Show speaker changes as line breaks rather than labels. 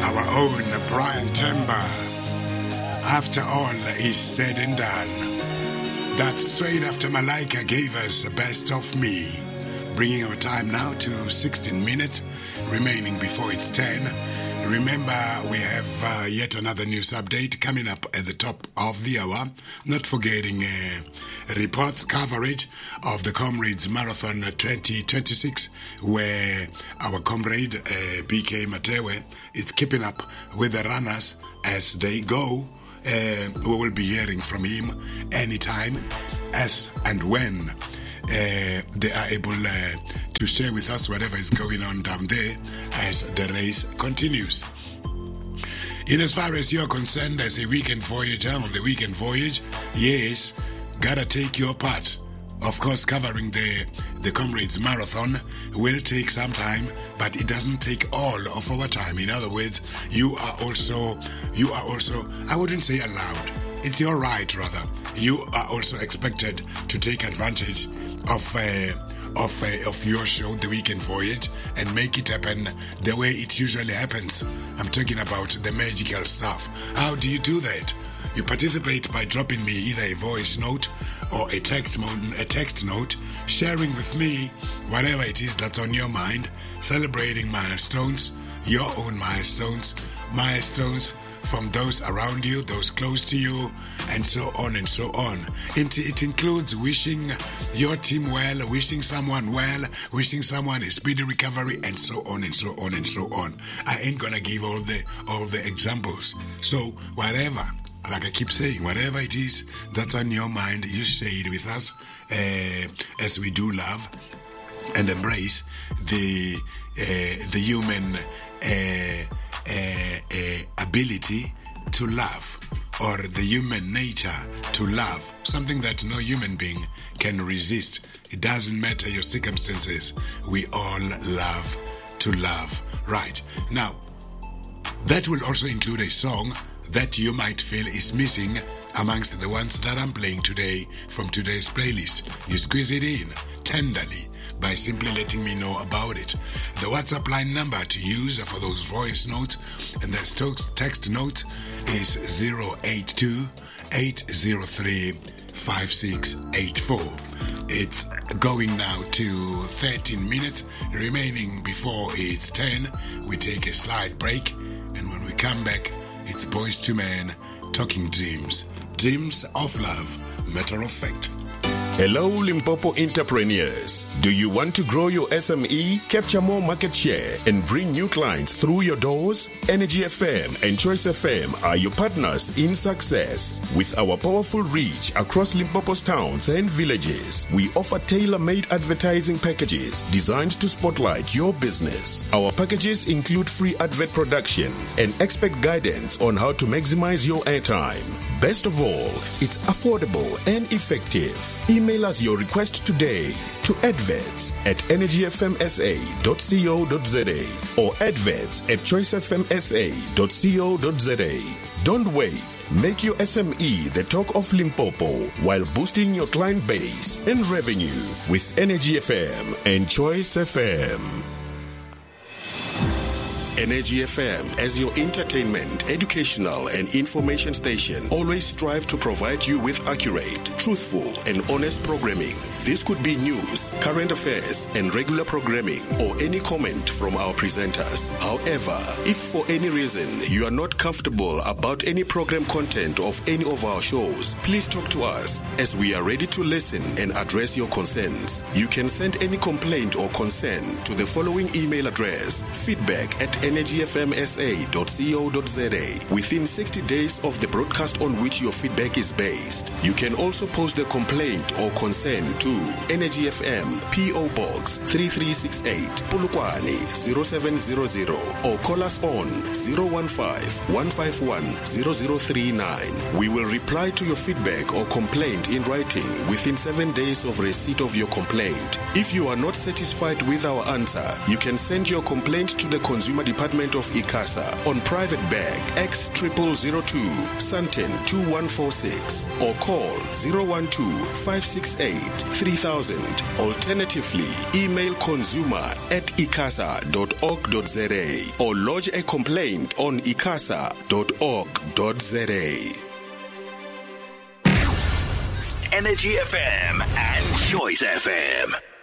our own Brian Temba. After all is said and done, that straight after Malaika gave us Best of Me, bringing our time now to 16 minutes, remaining before it's 10. Remember, we have yet another news update coming up at the top of the hour. Not forgetting reports coverage of the Comrades Marathon 2026, where our comrade BK Matewe is keeping up with the runners as they go. We will be hearing from him anytime, as and when they are able to share with us whatever is going on down there as the race continues. In as far as you're concerned as a weekend voyager on the weekend voyage, yes, gotta take your part. Of course, covering the Comrades Marathon will take some time, but it doesn't take all of our time. In other words, you are also, I wouldn't say allowed. It's your right, rather. You are also expected to take advantage of your show, The Weekend Voyage, and make it happen the way it usually happens. I'm talking about the magical stuff. How do you do that? You participate by dropping me either a voice note or a text note, sharing with me whatever it is that's on your mind, celebrating milestones, your own milestones from those around you, those close to you, and so on and so on. It includes wishing your team well, wishing someone well, wishing someone a speedy recovery, and so on and so on and so on. I ain't gonna give all the examples. So whatever, like I keep saying, whatever it is that's on your mind, you share it with us as we do love and embrace the human ability to love, or the human nature to love, something that no human being can resist. It doesn't matter your circumstances. We all love to love. Right. Now, that will also include a song that you might feel is missing amongst the ones that I'm playing today from today's playlist. You squeeze it in tenderly by simply letting me know about it. The WhatsApp line number to use for those voice notes and the text note is 082-803-5684. It's going now to 13 minutes, remaining before it's 10. We take a slight break, and when we come back, it's Boys to Men talking dreams. Dreams of love, matter of fact.
Hello, Limpopo entrepreneurs. Do you want to grow your SME, capture more market share, and bring new clients through your doors? Energy FM and Choice FM are your partners in success. With our powerful reach across Limpopo's towns and villages, we offer tailor-made advertising packages designed to spotlight your business. Our packages include free advert production and expert guidance on how to maximize your airtime. Best of all, it's affordable and effective. Email us your request today to adverts@energyfmsa.co.za or adverts@choicefmsa.co.za. Don't wait. Make your SME the talk of Limpopo while boosting your client base and revenue with Energy FM and Choice FM. Energy FM, as your entertainment, educational, and information station, always strive to provide you with accurate, truthful, and honest programming. This could be news, current affairs, and regular programming, or any comment from our presenters. However, if for any reason you are not comfortable about any program content of any of our shows, please talk to us, as we are ready to listen and address your concerns. You can send any complaint or concern to the following email address: feedback@energyfmsa.co.za within 60 days of the broadcast on which your feedback is based. You can also post the complaint or concern to Energy FM, P.O. Box 3368, Polokwane 0700, or call us on 015-151-0039. We will reply to your feedback or complaint in writing within 7 days of receipt of your complaint. If you are not satisfied with our answer, you can send your complaint to the Consumer Department department of ICASA on private bag X0002 Santen 2146 or call 012-568-3000. Alternatively, email consumer@icasa.org.za or lodge a complaint on icasa.org.za.
Energy FM and Choice FM.